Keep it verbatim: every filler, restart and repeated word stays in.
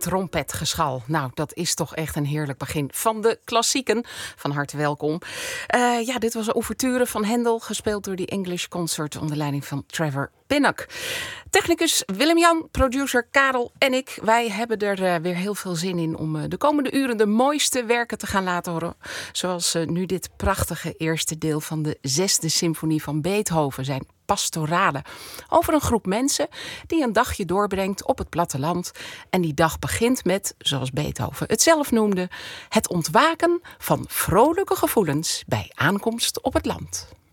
trompetgeschal. Nou, dat is toch echt een heerlijk begin van de klassieken. Van harte welkom. Uh, ja, dit was een ouverture van Handel, gespeeld door de English Concert onder leiding van Trevor Pinnock. Technicus Willem-Jan, producer Karel en ik, wij hebben er uh, weer heel veel zin in om uh, de komende uren de mooiste werken te gaan laten horen. Zoals uh, nu dit prachtige eerste deel van de zesde symfonie van Beethoven, zijn pastorale. Over een groep mensen die een dagje doorbrengt op het platteland. En die dag begint met, zoals Beethoven het zelf noemde, het ontwaken van vrolijke gevoelens bij aankomst op het land.